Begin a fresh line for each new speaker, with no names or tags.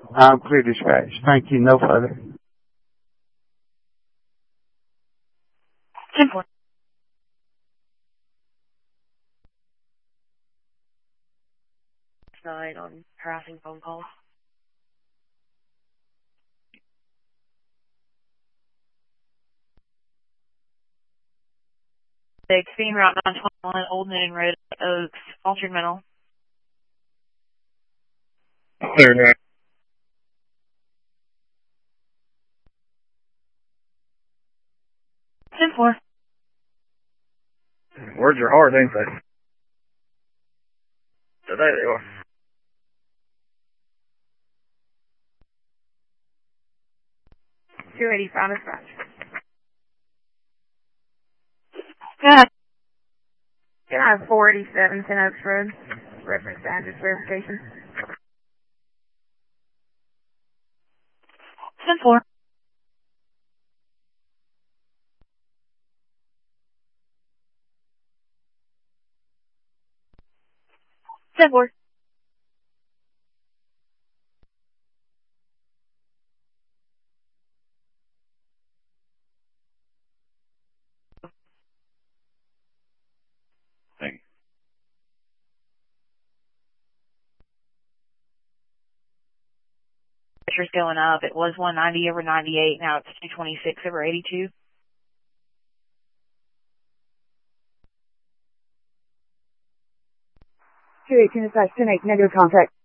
I'm clear dispatch. Thank you. No further.
10-4. On harassing phone calls. 16, Route 921, Old Newton Road, Oaks, altered mental.
Clear now.
10-4.
Words are hard, ain't they? So there they are.
285 dispatch. Good. Can I have 487 Ten Oaks Road? Reference address verification. 10-4.
Thank you.
Pressure's going up. It was 190/98. Now it's 226/82.
Two 18 dispatch 10-8 negative contact.